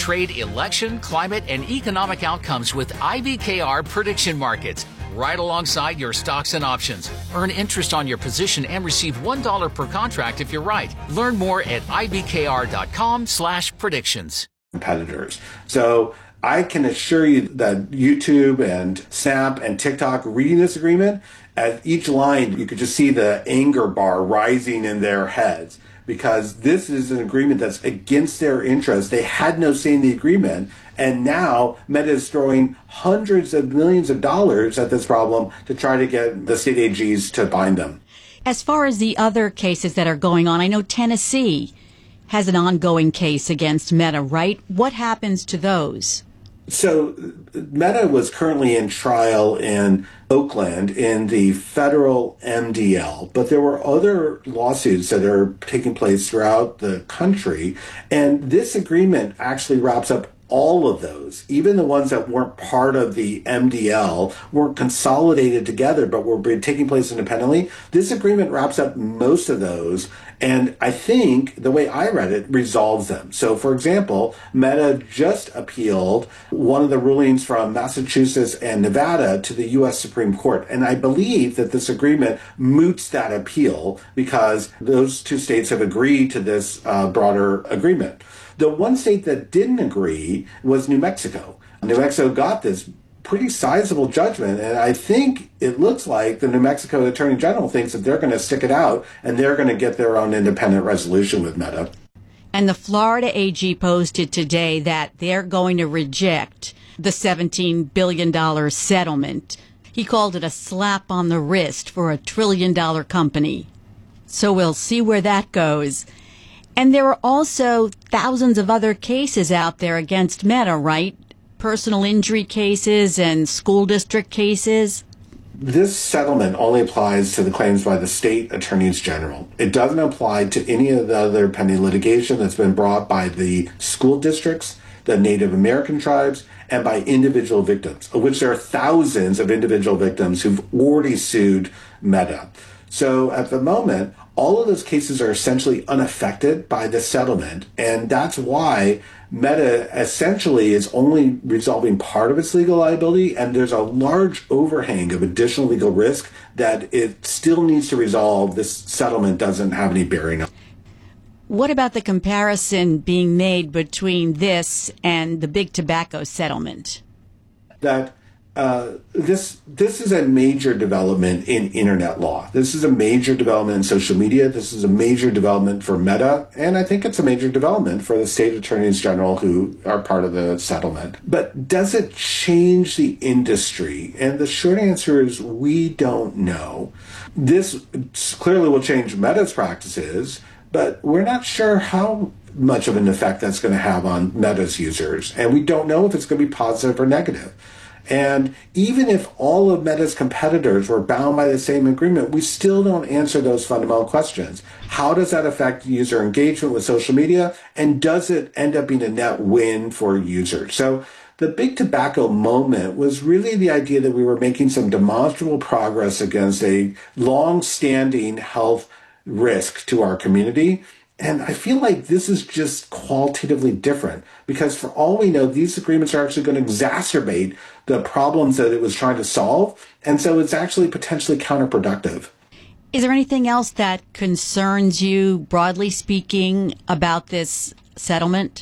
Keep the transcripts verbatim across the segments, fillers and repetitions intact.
trade election, climate, and economic outcomes with I B K R prediction markets, right alongside your stocks and options. Earn interest on your position and receive one dollar per contract if you're right. Learn more at ibkr.com slash predictions. Competitors. So I can assure you that YouTube and Snap and TikTok reading this agreement, at each line, you could just see the anger bar rising in their heads, because this is an agreement that's against their interests. They had no say in the agreement, and now Meta is throwing hundreds of millions of dollars at this problem to try to get the state A Gs to bind them. As far as the other cases that are going on, I know Tennessee has an ongoing case against Meta, right? What happens to those? So Meta was currently in trial in Oakland in the federal M D L, but there were other lawsuits that are taking place throughout the country, and this agreement actually wraps up all of those, even the ones that weren't part of the M D L, weren't consolidated together, but were taking place independently. This agreement wraps up most of those, and I think, the way I read it, resolves them. So, for example, Meta just appealed one of the rulings from Massachusetts and Nevada to the U S Supreme Court, and I believe that this agreement moots that appeal because those two states have agreed to this uh, broader agreement. The one state that didn't agree was New Mexico. New Mexico got this pretty sizable judgment, and I think it looks like the New Mexico Attorney General thinks that they're going to stick it out and they're going to get their own independent resolution with Meta. And the Florida A G posted today that they're going to reject the seventeen billion dollars settlement. He called it a slap on the wrist for a trillion dollar company. So we'll see where that goes. And there are also thousands of other cases out there against Meta, right? Personal injury cases and school district cases. This settlement only applies to the claims by the state attorneys general. It doesn't apply to any of the other pending litigation that's been brought by the school districts, the Native American tribes, and by individual victims, of which there are thousands of individual victims who've already sued Meta. So at the moment, all of those cases are essentially unaffected by the settlement, and that's why Meta essentially is only resolving part of its legal liability, and there's a large overhang of additional legal risk that it still needs to resolve. This settlement doesn't have any bearing on. What about the comparison being made between this and the big tobacco settlement? That Uh, this this is a major development in internet law. This is a major development in social media. This is a major development for Meta, and I think it's a major development for the state attorneys general who are part of the settlement. But does it change the industry? And the short answer is we don't know. This clearly will change Meta's practices, but we're not sure how much of an effect that's going to have on Meta's users, and we don't know if it's going to be positive or negative. And even if all of Meta's competitors were bound by the same agreement, we still don't answer those fundamental questions. How does that affect user engagement with social media? And does it end up being a net win for users? So the big tobacco moment was really the idea that we were making some demonstrable progress against a long-standing health risk to our community. And I feel like this is just qualitatively different because for all we know, these agreements are actually going to exacerbate the problems that it was trying to solve. And so it's actually potentially counterproductive. Is there anything else that concerns you, broadly speaking, about this settlement?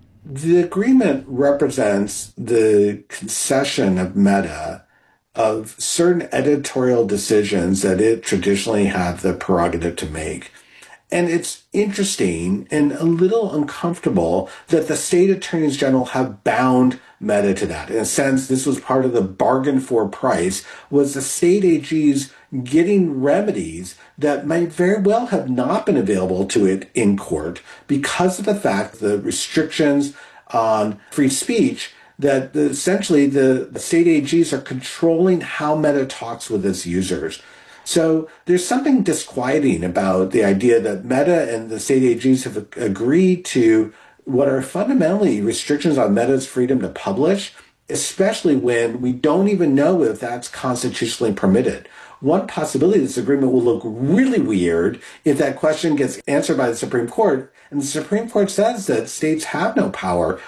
The agreement represents the concession of Meta of certain editorial decisions that it traditionally had the prerogative to make. And it's interesting and a little uncomfortable that the state attorneys general have bound Meta to that. In a sense, this was part of the bargain for price, was the state A Gs getting remedies that might very well have not been available to it in court because of the fact the restrictions on free speech that the, essentially the, the state A Gs are controlling how Meta talks with its users. So there's something disquieting about the idea that Meta and the state A Gs have agreed to what are fundamentally restrictions on Meta's freedom to publish, especially when we don't even know if that's constitutionally permitted. One possibility this agreement will look really weird if that question gets answered by the Supreme Court, and the Supreme Court says that states have no power